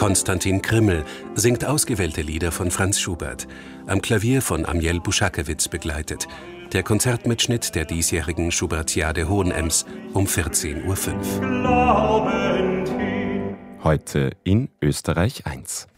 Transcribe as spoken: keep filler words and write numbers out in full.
Konstantin Krimmel singt ausgewählte Lieder von Franz Schubert, am Klavier von Amiel Buschakewitz begleitet. Der Konzertmitschnitt der diesjährigen Schubertiade Hohenems um vierzehn Uhr fünf. Heute in Österreich eins.